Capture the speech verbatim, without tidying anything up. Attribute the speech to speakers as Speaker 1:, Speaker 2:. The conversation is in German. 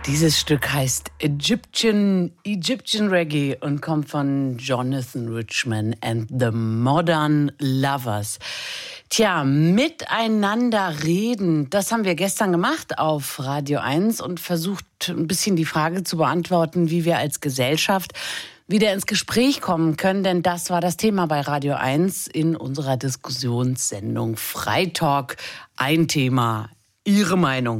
Speaker 1: Dieses Stück heißt Egyptian, Egyptian Reggae und kommt von Jonathan Richman and the Modern Lovers. Tja, miteinander reden, das haben wir gestern gemacht auf Radio eins und versucht ein bisschen die Frage zu beantworten, wie wir als Gesellschaft wieder ins Gespräch kommen können, denn das war das Thema bei Radio eins in unserer Diskussionssendung Freitalk. Ein Thema, Ihre Meinung.